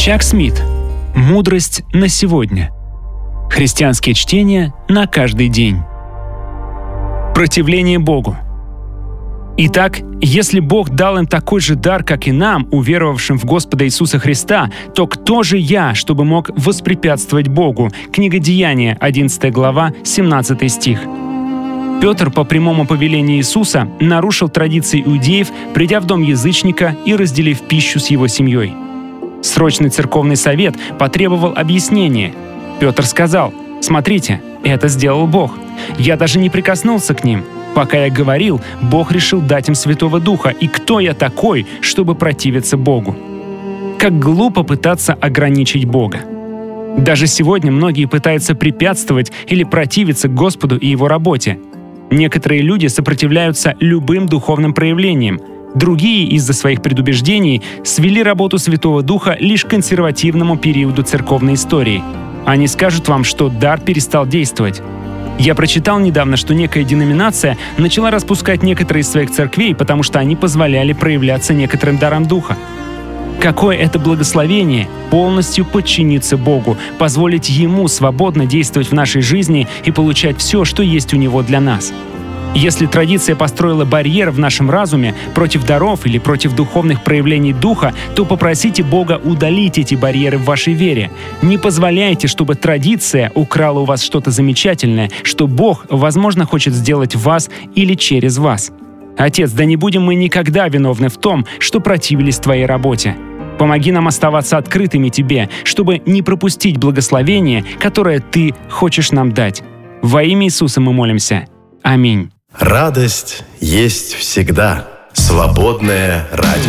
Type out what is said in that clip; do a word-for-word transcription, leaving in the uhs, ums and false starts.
Чак Смит. Мудрость на сегодня. Христианские чтения на каждый день. Противление Богу. Итак, если Бог дал им такой же дар, как и нам, уверовавшим в Господа Иисуса Христа, то кто же я, чтобы мог воспрепятствовать Богу? Книга Деяния, одиннадцатая глава, семнадцатый стих. Петр по прямому повелению Иисуса нарушил традиции иудеев, придя в дом язычника и разделив пищу с его семьей. Срочный церковный совет потребовал объяснения. Петр сказал: «Смотрите, это сделал Бог. Я даже не прикоснулся к ним. Пока я говорил, Бог решил дать им Святого Духа, и кто я такой, чтобы противиться Богу?» Как глупо пытаться ограничить Бога. Даже сегодня многие пытаются препятствовать или противиться Господу и Его работе. Некоторые люди сопротивляются любым духовным проявлениям. Другие из-за своих предубеждений свели работу Святого Духа лишь к консервативному периоду церковной истории. Они скажут вам, что дар перестал действовать. Я прочитал недавно, что некая деноминация начала распускать некоторые из своих церквей, потому что они позволяли проявляться некоторым дарам Духа. Какое это благословение полностью подчиниться Богу, позволить Ему свободно действовать в нашей жизни и получать все, что есть у Него для нас. Если традиция построила барьер в нашем разуме против даров или против духовных проявлений Духа, то попросите Бога удалить эти барьеры в вашей вере. Не позволяйте, чтобы традиция украла у вас что-то замечательное, что Бог, возможно, хочет сделать в вас или через вас. Отец, да не будем мы никогда виновны в том, что противились Твоей работе. Помоги нам оставаться открытыми Тебе, чтобы не пропустить благословение, которое Ты хочешь нам дать. Во имя Иисуса мы молимся. Аминь. Радость есть всегда. Свободное радио.